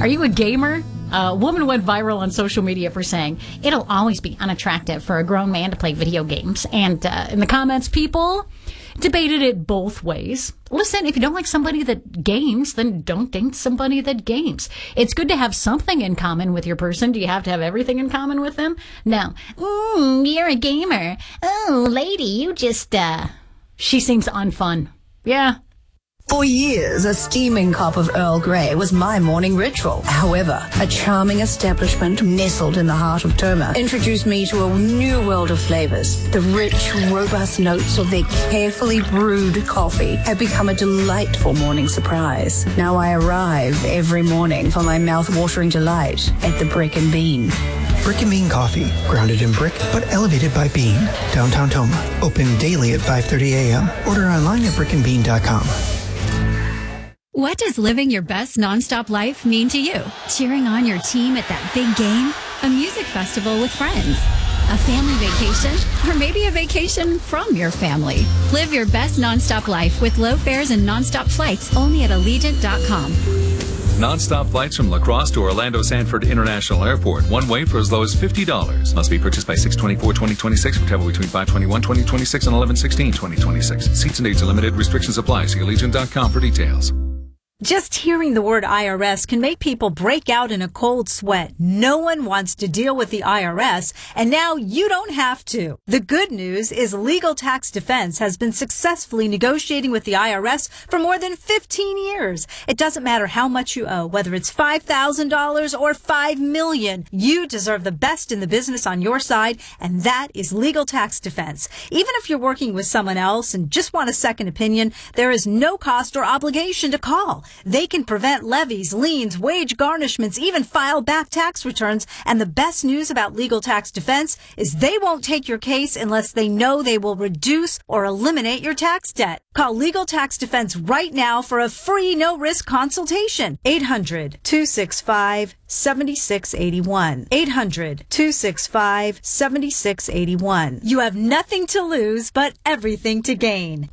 Are you a gamer? A woman went viral on social media for saying it'll always be unattractive for a grown man to play video games. And in the comments, people debated it both ways. Listen, if you don't like somebody that games, then don't date somebody that games. It's good to have something in common with your person. Do you have to have everything in common with them? No. You're a gamer. Oh, lady, you just, she seems unfun. Yeah. For years, a steaming cup of Earl Grey was my morning ritual. However, a charming establishment nestled in the heart of Toma introduced me to a new world of flavors. The rich, robust notes of their carefully brewed coffee have become a delightful morning surprise. Now I arrive every morning for my mouth-watering delight at the Brick and Bean. Brick and Bean Coffee, grounded in brick, but elevated by bean. Downtown Toma, open daily at 5:30 a.m. Order online at brickandbean.com. What does living your best nonstop life mean to you? Cheering on your team at that big game? A music festival with friends? A family vacation? Or maybe a vacation from your family? Live your best nonstop life with low fares and nonstop flights only at Allegiant.com. Non-stop flights from La Crosse to Orlando Sanford International Airport. One way for as low as $50. Must be purchased by 6/24/2026 for travel between 5/21/2026 and 11/16/2026. Seats and dates are limited. Restrictions apply. See Allegiant.com for details. Just hearing the word IRS can make people break out in a cold sweat. No one wants to deal with the IRS, and now you don't have to. The good news is Legal Tax Defense has been successfully negotiating with the IRS for more than 15 years. It doesn't matter how much you owe, whether it's $5,000 or $5 million. You deserve the best in the business on your side, and that is Legal Tax Defense. Even if you're working with someone else and just want a second opinion, there is no cost or obligation to call. They can prevent levies, liens, wage garnishments, even file back tax returns. And the best news about Legal Tax Defense is they won't take your case unless they know they will reduce or eliminate your tax debt. Call Legal Tax Defense right now for a free no-risk consultation. 800-265-7681. 800-265-7681. You have nothing to lose, but everything to gain.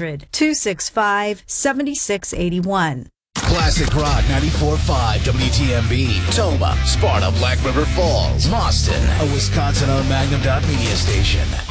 800-265-7681. Classic Rock 94.5 WTMB. Toma, Sparta, Black River Falls, Boston, a Wisconsin-owned Magnum Media station.